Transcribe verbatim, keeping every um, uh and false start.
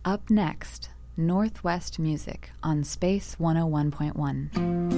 Up next, Northwest Music on Space one oh one point one.